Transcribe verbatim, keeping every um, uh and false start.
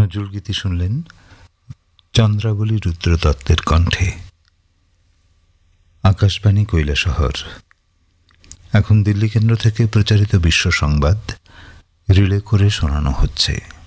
নজরুলগীতি শুনলেন চন্দ্রাবলী রুদ্রদত্তের কণ্ঠে। আকাশবাণী কৈলাসহর। এখন দিল্লি কেন্দ্র থেকে প্রচারিত বিশ্ব সংবাদ রিলে করে শোনানো হচ্ছে।